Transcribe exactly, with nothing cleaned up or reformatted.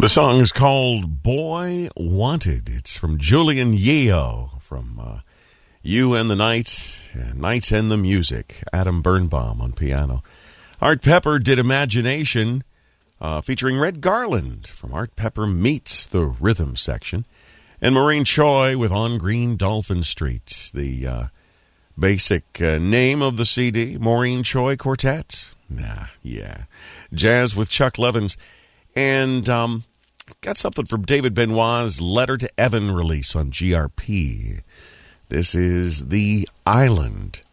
The song is called Boy Wanted. It's from Julian Yeo from uh, You and the Night, uh, Nights and the Music. Adam Birnbaum on piano. Art Pepper did Imagination, uh, featuring Red Garland from Art Pepper Meets the Rhythm section. And Maureen Choi with On Green Dolphin Street, the uh, basic uh, name of the C D, Maureen Choi Quartet. Nah, yeah. Jazz with Chuck Levins. And um, got something from David Benoit's Letter to Evan release on G R P. This is The Island.